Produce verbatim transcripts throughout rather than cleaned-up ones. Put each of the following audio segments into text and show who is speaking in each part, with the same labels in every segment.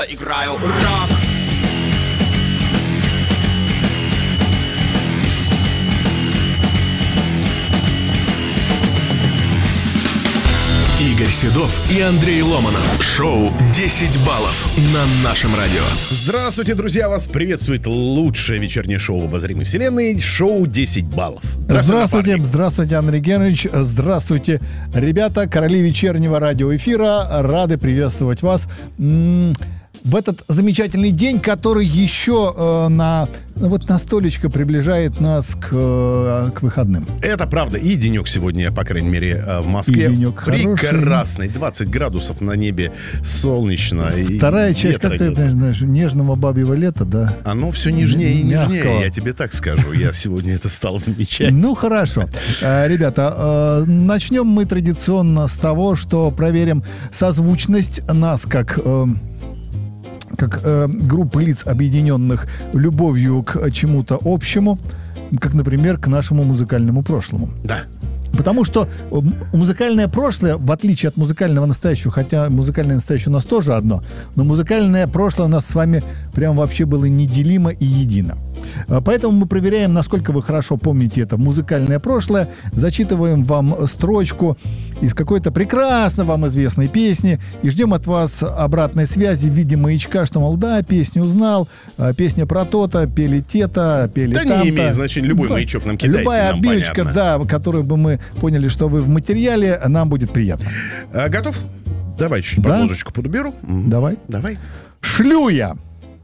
Speaker 1: Играю рок.
Speaker 2: Игорь Седов и Андрей Ломанов. Шоу «десять баллов» на нашем радио.
Speaker 3: Здравствуйте, друзья! Вас приветствует лучшее вечернее шоу в обозримой вселенной. Шоу «десять баллов».
Speaker 4: Здравствуйте, здравствуйте, здравствуйте, Андрей Генрich. Здравствуйте, ребята, короли вечернего радиоэфира. Рады приветствовать вас в этот замечательный день, который еще э, на, вот на столечко приближает нас к, э, к выходным.
Speaker 3: Это правда. И денек сегодня, по крайней мере, в Москве.
Speaker 4: И денек
Speaker 3: прекрасный. двадцать градусов на небе, солнечно.
Speaker 4: Вторая часть, как ты знаешь, нежного бабьего лета, да?
Speaker 3: Оно все нежнее и нежнее, я тебе так скажу. Я сегодня это стал замечать.
Speaker 4: Ну, хорошо. Ребята, начнем мы традиционно с того, что проверим созвучность нас как... как э, группа лиц, объединенных любовью к чему-то общему, как, например, к нашему музыкальному прошлому.
Speaker 3: Да.
Speaker 4: Потому что музыкальное прошлое, в отличие от музыкального настоящего, хотя музыкальное настоящее у нас тоже одно, но музыкальное прошлое у нас с вами прям вообще было неделимо и едино. Поэтому мы проверяем, насколько вы хорошо помните это музыкальное прошлое, зачитываем вам строчку из какой-то прекрасно вам известной песни и ждем от вас обратной связи в виде маячка, что, мол, да, песню узнал, песня про то-то, пели те-то, пели
Speaker 3: да
Speaker 4: там-то.
Speaker 3: Да не имеет значения, любой да, маячок нам кидайте,
Speaker 4: любая
Speaker 3: нам
Speaker 4: отбивочка,
Speaker 3: понятно.
Speaker 4: Да, которую бы мы поняли, что вы в материале, нам будет приятно.
Speaker 3: А, готов? Давай чуть
Speaker 4: да?
Speaker 3: подложечку подберу.
Speaker 4: Давай.
Speaker 3: Давай.
Speaker 4: Шлю я.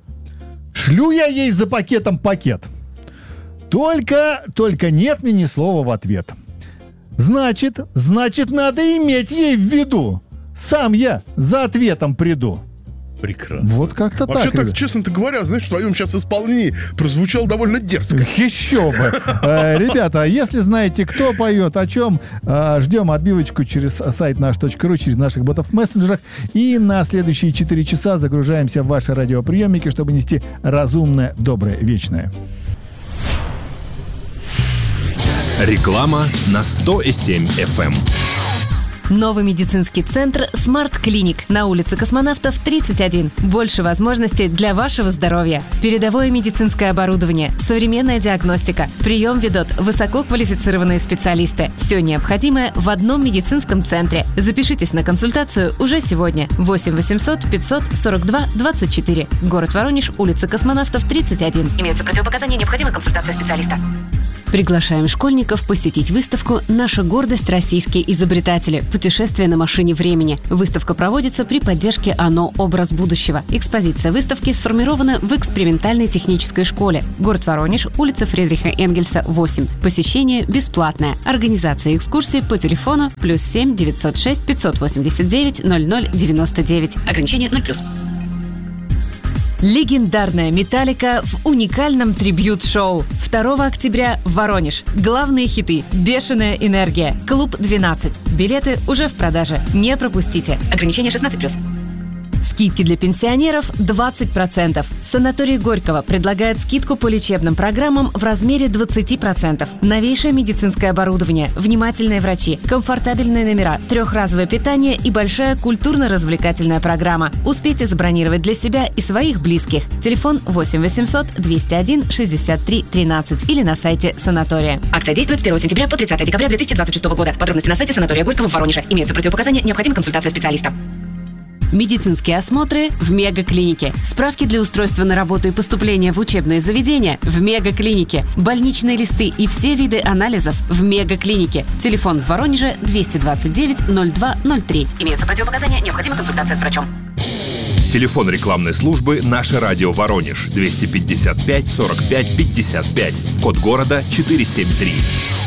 Speaker 4: Шлю я ей за пакетом пакет. Только, только нет мне ни слова в ответ. Значит, значит, надо иметь ей в виду. Сам я за ответом приду.
Speaker 3: Прекрасно.
Speaker 4: Вот как-то
Speaker 3: Вообще,
Speaker 4: так.
Speaker 3: Вообще, так, честно-то говоря, знаешь, в твоем сейчас исполнении прозвучало довольно дерзко.
Speaker 4: Еще бы. Ребята, если знаете, кто поет, о чем, ждем отбивочку через сайт наш точка ру, через наших ботов в мессенджерах. И на следующие четыре часа загружаемся в ваши радиоприемники, чтобы нести разумное, доброе, вечное.
Speaker 2: Реклама на сто и семь эф эм.
Speaker 5: Новый медицинский центр «Смарт Клиник» на улице Космонавтов, тридцать один. Больше возможностей для вашего здоровья. Передовое медицинское оборудование, современная диагностика. Прием ведут высококвалифицированные специалисты. Все необходимое в одном медицинском центре. Запишитесь на консультацию уже сегодня. восемь восемьсот пятьсот сорок два двадцать четыре. Город Воронеж, улица Космонавтов, тридцать один. Имеются противопоказания, необходима консультация специалиста. Приглашаем школьников посетить выставку «Наша гордость. Российские изобретатели. Путешествие на машине времени». Выставка проводится при поддержке ОНО «Образ будущего». Экспозиция выставки сформирована в экспериментальной технической школе. Город Воронеж, улица Фридриха Энгельса, восемь. Посещение бесплатное. Организация экскурсии по телефону плюс семь девятьсот шесть пятьсот восемьдесят девять ноль ноль девяносто девять. Ограничение ноль плюс. Легендарная «Металлика» в уникальном трибьют-шоу. второго октября в Воронеж. Главные хиты «Бешеная энергия», «Клуб двенадцать». Билеты уже в продаже. Не пропустите. Ограничение шестнадцать плюс. Скидки для пенсионеров двадцать процентов. Санаторий Горького предлагает скидку по лечебным программам в размере двадцать процентов. Новейшее медицинское оборудование, внимательные врачи, комфортабельные номера, трехразовое питание и большая культурно-развлекательная программа. Успейте забронировать для себя и своих близких. Телефон восемь восемьсот двести один шестьдесят три тринадцать или на сайте санатория. Акция действует с первого сентября по тридцатое декабря две тысячи двадцать шестого года. Подробности на сайте санатория Горького в Воронеже. Имеются противопоказания, необходима консультация специалиста. Медицинские осмотры в Мегаклинике. Справки для устройства на работу и поступления в учебные заведения в Мегаклинике. Больничные листы и все виды анализов в Мегаклинике. Телефон в Воронеже двести двадцать девять ноль два ноль три. Имеются противопоказания, необходима консультация с врачом.
Speaker 2: Телефон рекламной службы «Наше радио Воронеж» двести пятьдесят пять сорок пять пятьдесят пять. Код города четыреста семьдесят три.